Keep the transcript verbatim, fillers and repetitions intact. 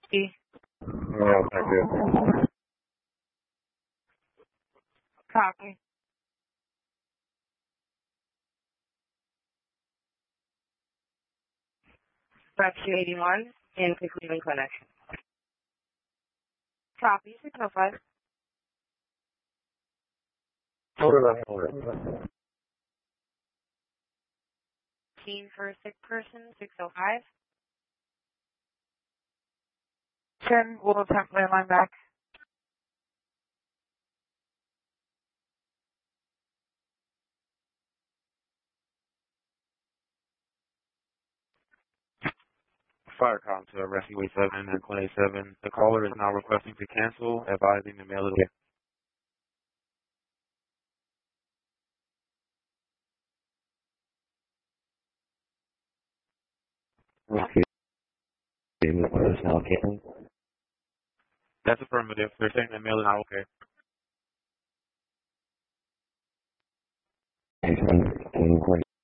Steve. Yeah, thank you. Copy. Rescue eighty-one in the Cleveland Clinic. Copy. six oh five. Hold it on, hold it. Team for a sick person, six oh five. ten, we'll attempt landline back. Fire com to Rescue eighty-seven and Clinic seven. The caller is now requesting to cancel, advising to mail it again. Rescue eighty-one is now canceled. That's affirmative. They're saying the mail is not okay. eighty-one,